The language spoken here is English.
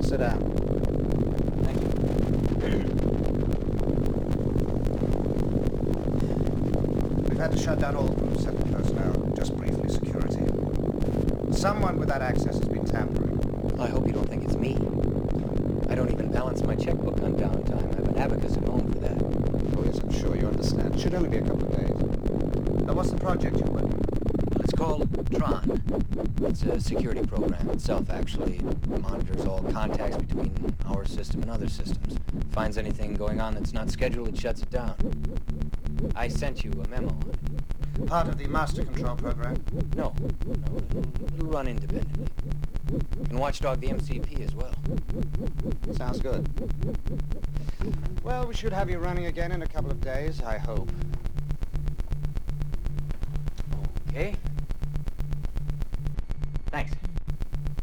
Sit down. Thank you. We've had to shut down all the Group 7 personnel, just briefly security. Someone with that access has been tampering. I hope you don't think it's me. I don't even balance my checkbook on downtime. I have an abacus at home for that. Oh yes, I'm sure you understand. It should only be a couple of days. Now what's the project you're working on? It's called Tron. It's a security program itself, actually. It monitors all contacts between our system and other systems. Finds anything going on that's not scheduled, it shuts it down. I sent you a memo. Part of the master control program? No, it'll run independently. You can watchdog the MCP as well. Sounds good. Well, we should have you running again in a couple of days, I hope. Okay.